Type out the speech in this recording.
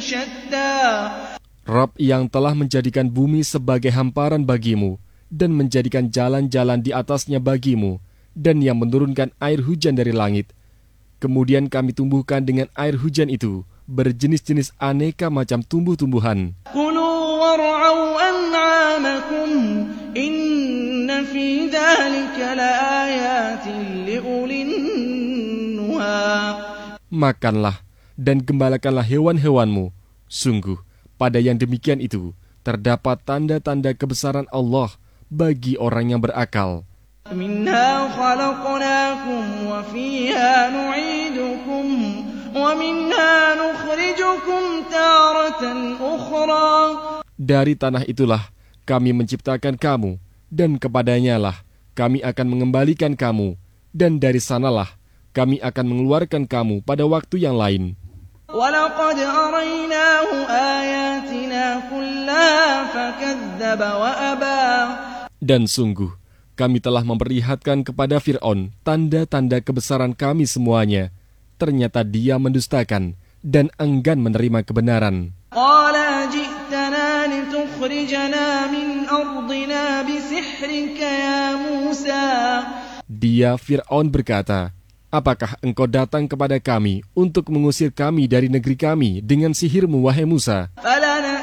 شتى Rabb yang telah menjadikan bumi sebagai hamparan bagimu dan menjadikan jalan-jalan di atasnya bagimu dan yang menurunkan air hujan dari langit. Kemudian kami tumbuhkan dengan air hujan itu berjenis-jenis aneka macam tumbuh-tumbuhan. كلوا وارعوا أنعامكم إن في ذلك لآيات لأولي النهى. Makanlah dan gembalakanlah hewan-hewanmu. Sungguh, pada yang demikian itu terdapat tanda-tanda kebesaran Allah bagi orang yang berakal. منها خلقناكم وفيها نعيدكم ومنها نخرجكم تارة أخرى. Dari tanah itulah kami menciptakan kamu, dan kepadanya lah kami akan mengembalikan kamu, dan dari sanalah kami akan mengeluarkan kamu pada waktu yang lain. وَلَقَدْ أَرَيْنَاهُ آيَاتِنَا كُلَّهَا فَكَذَّبَ وَأَبَى. Dan sungguh, kami telah memperlihatkan kepada Fir'aun tanda-tanda kebesaran kami semuanya. Ternyata dia mendustakan dan enggan menerima kebenaran. قَالَ أَجِئْتَنَا لِتُخْرِجَنَا مِنْ أَرْضِنَا بِسِحْرِكَ يَا مُوسَى. Dia Fir'aun berkata, apakah engkau datang kepada kami untuk mengusir kami dari negeri kami dengan sihirmu, wahai Musa?